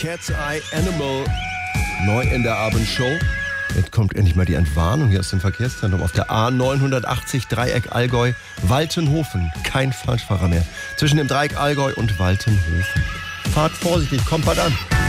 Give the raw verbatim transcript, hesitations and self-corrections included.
Cat's Eye Animal. Neu in der Abendshow. Jetzt kommt endlich mal die Entwarnung hier aus dem Verkehrszentrum auf der A neunhundertachtzig Dreieck Allgäu Waltenhofen. Kein Falschfahrer mehr. Zwischen dem Dreieck Allgäu und Waltenhofen. Fahrt vorsichtig, kommt bald an.